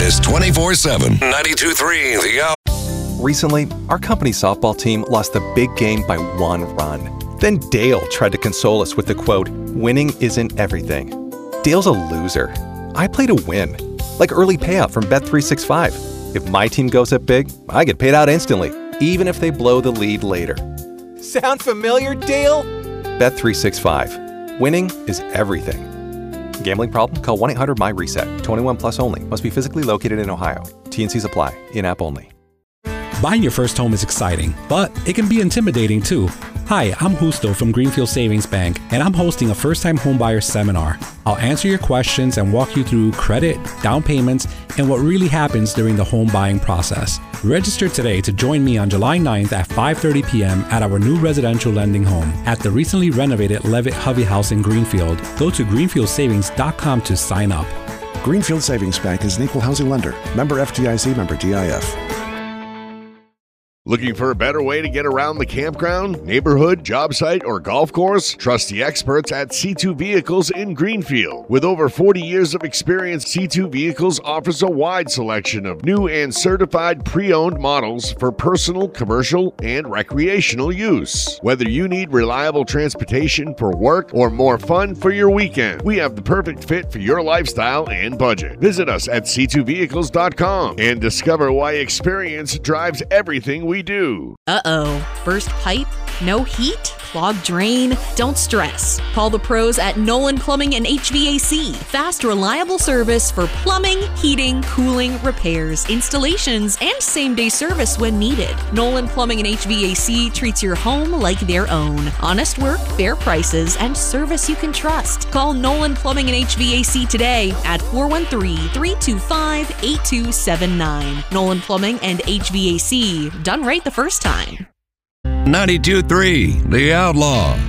is 24/7. 92.3 The Out. Recently, our company softball team lost the big game by 1 run. Then Dale tried to console us with the quote, "Winning isn't everything." Dale's a loser. I play to win. Like early payout from Bet365. If my team goes up big, I get paid out instantly, even if they blow the lead later. Sound familiar, Dale? Bet365. Winning is everything. Gambling problem? Call 1-800-MY-RESET. 21 plus only. Must be physically located in Ohio. T&Cs apply. In-app only. Buying your first home is exciting, but it can be intimidating too. Hi, I'm Justo from Greenfield Savings Bank, and I'm hosting a first-time homebuyer seminar. I'll answer your questions and walk you through credit, down payments, and what really happens during the home buying process. Register today to join me on July 9th at 5:30 p.m. at our new residential lending home at the recently renovated Levitt Hovey House in Greenfield. Go to greenfieldsavings.com to sign up. Greenfield Savings Bank is an equal housing lender. Member FDIC, member DIF. Looking for a better way to get around the campground, neighborhood, job site, or golf course? Trust the experts at C2 Vehicles in Greenfield. With over 40 years of experience, C2 Vehicles offers a wide selection of new and certified pre-owned models for personal, commercial, and recreational use. Whether you need reliable transportation for work or more fun for your weekend, we have the perfect fit for your lifestyle and budget. Visit us at c2vehicles.com and discover why experience drives everything we do. Uh-oh. Burst pipe? No heat? Clogged drain? Don't stress. Call the pros at Nolan Plumbing and HVAC. Fast, reliable service for plumbing, heating, cooling, repairs, installations, and same-day service when needed. Nolan Plumbing and HVAC treats your home like their own. Honest work, fair prices, and service you can trust. Call Nolan Plumbing and HVAC today at 413-325-8279. Nolan Plumbing and HVAC. Done right the first time. 92.3 The Outlaw.